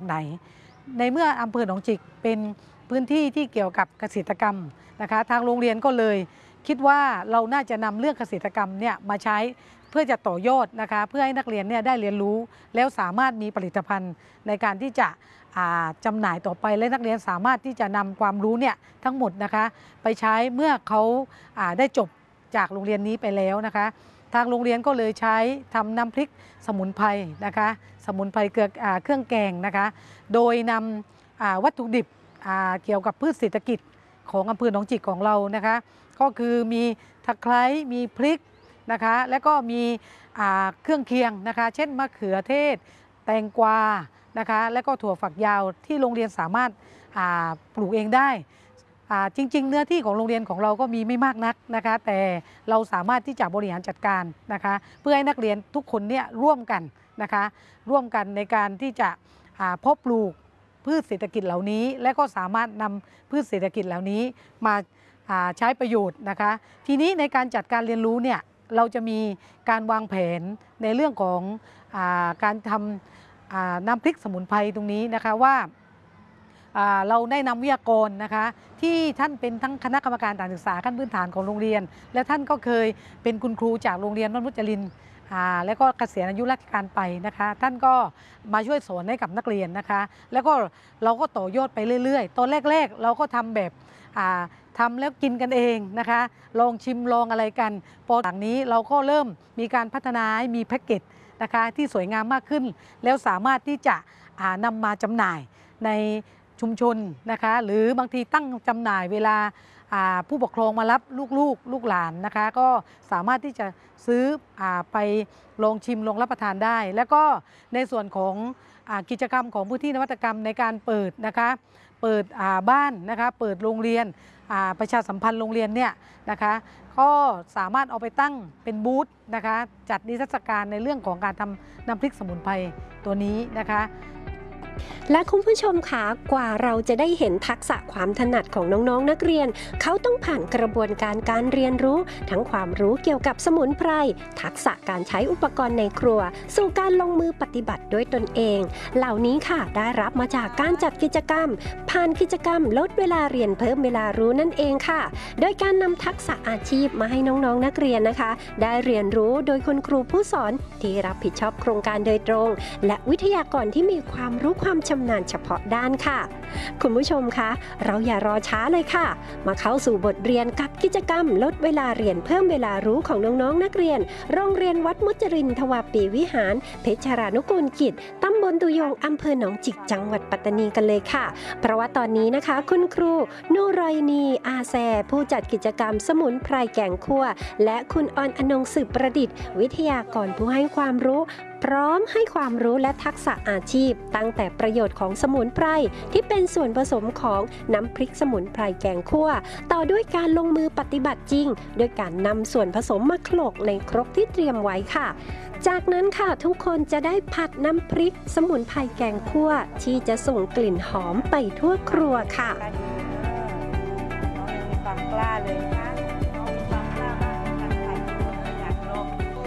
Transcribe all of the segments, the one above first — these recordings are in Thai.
ไหนในเมื่ออำเภอหนองจิกเป็นพื้นที่ที่เกี่ยวกับเกษตรกรรมนะคะทางโรงเรียนก็เลยคิดว่าเราน่าจะนำเรื่องเกษตรกรรมเนี่ยมาใช้เพื่อจะต่อยอดนะคะเพื่อให้นักเรียนเนี่ยได้เรียนรู้แล้วสามารถมีผลิตภัณฑ์ในการที่จะจำหน่ายต่อไปและนักเรียนสามารถที่จะนำความรู้เนี่ยทั้งหมดนะคะไปใช้เมื่อเขาได้จบจากโรงเรียนนี้ไปแล้วนะคะทางโรงเรียนก็เลยใช้ทำน้ำพริกสมุนไพรนะคะสมุนไพรเครื่องแกงนะคะโดยนำวัตถุดิบเกี่ยวกับพืชเศรษฐกิจของอำเภอหนองจิกของเรานะคะก็คือมีตะไคร้มีพริกนะคะแล้วก็มีเครื่องเคียงนะคะเช่นมะเขือเทศแตงกวานะคะแล้วก็ถั่วฝักยาวที่โรงเรียนสามารถปลูกเองได้จริงๆเนื้อที่ของโรงเรียนของเราก็มีไม่มากนักนะคะแต่เราสามารถที่จะบริหารจัดการนะคะเพื่อให้นักเรียนทุกคนเนี่ยร่วมกันนะคะร่วมกันในการที่จะเพาะปลูกพืชเศรษฐกิจเหล่านี้และก็สามารถนำพืชเศรษฐกิจเหล่านี้มาใช้ประโยชน์นะคะทีนี้ในการจัดการเรียนรู้เนี่ยเราจะมีการวางแผนในเรื่องของการทำน้ำพริกสมุนไพรตรงนี้นะคะว่าเราได้นำวิทยากรนะคะที่ท่านเป็นทั้งคณะกรรมการการศึกษาขั้นพื้นฐานของโรงเรียนและท่านก็เคยเป็นคุณครูจากโรงเรียนวัดมุจลินแล้วก็เกษียณอายุราชการไปนะคะท่านก็มาช่วยสอนให้กับนักเรียนนะคะแล้วก็เราก็ต่อยอดไปเรื่อยๆตอนแรกๆเราก็ทำแบบทำแล้วกินกันเองนะคะลองชิมลองอะไรกันพอหลังนี้เราก็เริ่มมีการพัฒนาให้มีแพ็กเกจนะคะที่สวยงามมากขึ้นแล้วสามารถที่จะนำมาจำหน่ายในชุมชนนะคะหรือบางทีตั้งจำหน่ายเวลาผู้ปกครองมารับลูกหลานนะคะก็สามารถที่จะซื้อไปลองชิมลองรับประทานได้แล้วก็ในส่วนของกิจกรรมของพื้นที่นวัตกรรมในการเปิดนะคะเปิดบ้านนะคะเปิดโรงเรียนประชาสัมพันธ์โรงเรียนเนี่ยนะคะก็สามารถเอาไปตั้งเป็นบูธนะคะจัดนิทรรศการในเรื่องของการทำน้ำพริกสมุนไพรตัวนี้นะคะและคุณผู้ชมคะกว่าเราจะได้เห็นทักษะความถนัดของน้องๆนักเรียนเขาต้องผ่านกระบวนการเรียนรู้ทั้งความรู้เกี่ยวกับสมุนไพรทักษะการใช้อุปกรณ์ในครัวสู่การลงมือปฏิบัติด้วยตนเองเหล่านี้ค่ะได้รับมาจากการจัดกิจกรรมผ่านกิจกรรมลดเวลาเรียนเพิ่มเวลารู้นั่นเองค่ะโดยการนำทักษะอาชีพมาให้น้องๆนักเรียนนะคะได้เรียนรู้โดยคุณครูผู้สอนที่รับผิดชอบโครงการโดยตรงและวิทยากรที่มีความรู้ความชำนาญเฉพาะด้านค่ะคุณผู้ชมคะเราอย่ารอช้าเลยค่ะมาเข้าสู่บทเรียนกับกิจกรรมลดเวลาเรียนเพิ่มเวลารู้ของน้องๆนักเรียนโรงเรียนวัดมุจรินทวาปีวิหารเพชรานุกูลกิจตำบลตุยงอำเภอหนองจิกจังหวัดปัตตานีกันเลยค่ะเพราะว่าตอนนี้นะคะคุณครูนูรอยนีอาแซผู้จัดกิจกรรมสมุนไพรแกงคั่วและคุณออนอนงสืบประดิษฐ์วิทยากรผู้ให้ความรู้พร้อมให้ความรู้และทักษะอาชีพตั้งแต่ประโยชน์ของสมุนไพรที่เป็นส่วนผสมของน้ำพริกสมุนไพรแกงคั่วต่อด้วยการลงมือปฏิบัติจริงโดยการนำส่วนผสมมาโขลกในครกที่เตรียมไว้ค่ะจากนั้นค่ะทุกคนจะได้ผัดน้ำพริกสมุนไพรแกงคั่วที่จะส่งกลิ่นหอมไปทั่วครัวค่ะน้องมีความกล้าเลยนะน้องมีความกล้ามากในการถ่ายทอดอยากลอง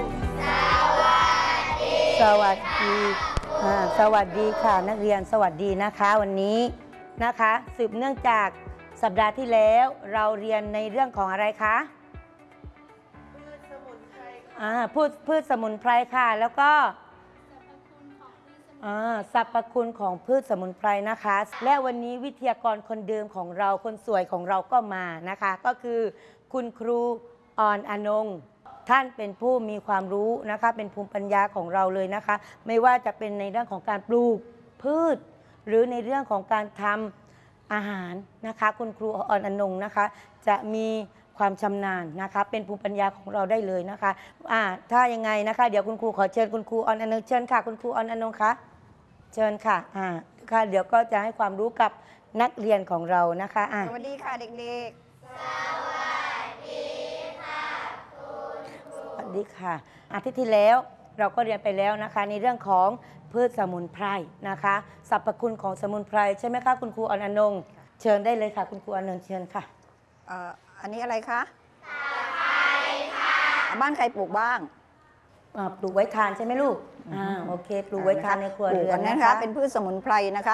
สวัสดีค่ะนักเรียนสวัสดีนะคะวันนี้นะคะสืบเนื่องจากสัปดาห์ที่แล้วเราเรียนในเรื่องของอะไรคะพืชสมุนไพรพืชสมุนไพรค่ะแล้วก็สรรพคุณของพืชสมุนไพรนะคะและวันนี้วิทยากรคนเดิมของเราคนสวยของเราก็มานะคะก็คือคุณครูออนอนงท่านเป็นผู้มีความรู้นะคะเป็นภูมิปัญญาของเราเลยนะคะไม่ว่าจะเป็นในเรื่องของการปลูกพืชหรือในเรื่องของการทำอาหารนะคะคุณครูออนอนงนะคะจะมีความชำนาญนะคะเป็นภูมิปัญญาของเราได้เลยนะคะถ้ายังไงนะคะเดี๋ยวคุณครูขอเชิญคุณครูออนอนงเชิญค่ะคุณครูออนอนงคะเชิญค่ะค่ะเดี๋ยวก็จะให้ความรู้กับนักเรียนของเรานะคะสวัสดีค่ะเด็กๆสวัสดีค่ะอาทิตย์ที่แล้วเราก็เรียนไปแล้วนะคะในเรื่องของพืชสมุนไพรนะคะสรรพคุณของสมุนไพรใช่ไหมคะคุณครูออนอนงเชิญได้เลยค่ะคุณครูออนอนงเชิญค่ะอันนี้อะไรคะตะไคร้ค่ะบ้านใครปลูกบ้างปลูกไว้ทานใช่ไหมลูกโอเคปลูกไว้ทานในครัวเรือนนะคะเป็นพืชสมุนไพรนะคะ